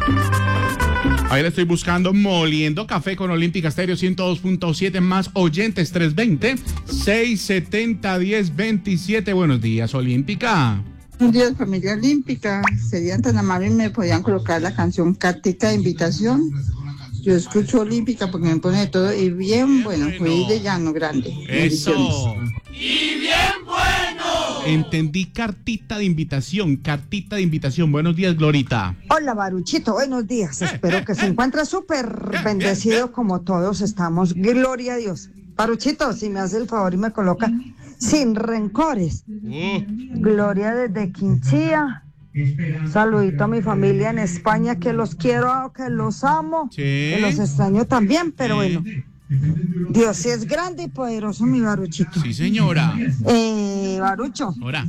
Ahí la estoy buscando, Moliendo Café con Olímpica Estéreo 102.7 más oyentes 320-670-1027. Buenos días, Olímpica. Buenos días, familia olímpica. Serían tan amables y me podían colocar la canción Cartita de Invitación. Yo escucho Olímpica porque me pone de todo y bien bueno, fui de Llano Grande. Eso. Y bien bueno. Entendí cartita de invitación. Buenos días, Glorita. Hola, Baruchito, buenos días. Espero que se encuentre súper bendecido como todos estamos. Gloria a Dios. Baruchito, si me hace el favor y me coloca sin rencores. Gloria desde Quinchía. Saludito a mi familia en España, que los quiero, que los amo, Sí. que los extraño también, pero bueno. Dios sí es grande y poderoso, mi Baruchito. Sí, señora. Barucho. Ahora.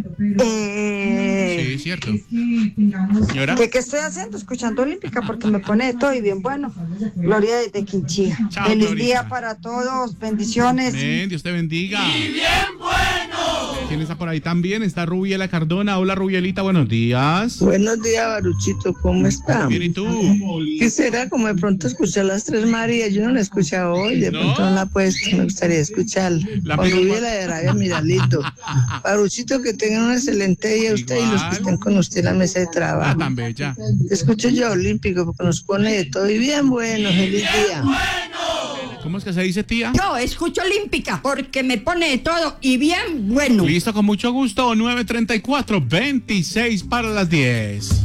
Sí, cierto. Señora. ¿Qué estoy haciendo? Escuchando Olímpica porque me pone de todo y bien bueno. Gloria desde Quinchía. Chao, Feliz Glorita. día para todos. Bendiciones. Amén, Dios te bendiga. Y bien bueno. ¿Quién está por ahí también? Está Rubiela Cardona. Hola, Rubielita, buenos días. Buenos días, Baruchito, ¿cómo está? Bien, ¿y tú? ¿Qué será? Como de pronto escuché las Tres Marías, yo no la he escuchado hoy, de ¿No? pronto no la he puesto, me gustaría escucharla. La Con pegó- Rubiela de Arabia Miralito. Baruchito, que tengan un excelente día usted y los que estén con usted en la mesa de trabajo. Tan bella. Te escucho yo, Olímpico, porque nos pone de todo y bien bueno, feliz día. ¿Cómo es que se dice, tía? Yo escucho Olímpica porque me pone de todo y bien bueno. Listo, con mucho gusto. 9:34, 26 para las 10.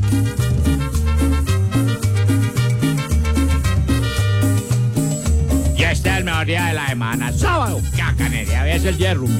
Ya está el mejor día de la semana, sábado. Cacanería, es el día de rumba.